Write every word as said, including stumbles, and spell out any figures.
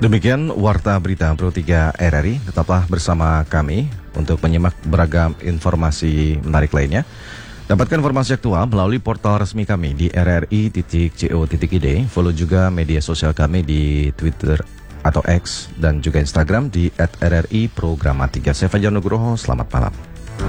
Demikian Warta Berita Pro tiga R R I. Tetaplah bersama kami untuk menyimak beragam informasi menarik lainnya. Dapatkan informasi aktual melalui portal resmi kami di r r i titik co titik i d. Follow juga media sosial kami di Twitter atau X dan juga Instagram di at r r i programatika. Saya Fajar Nugroho, selamat malam.